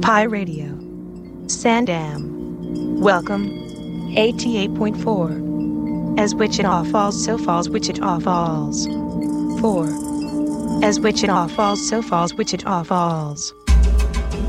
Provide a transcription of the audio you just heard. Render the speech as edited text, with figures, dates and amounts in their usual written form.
Pi Radio. Sandam. Welcome. 88.4. As Wichita Falls, so falls Wichita Falls. 4. As Wichita Falls, so falls Wichita Falls.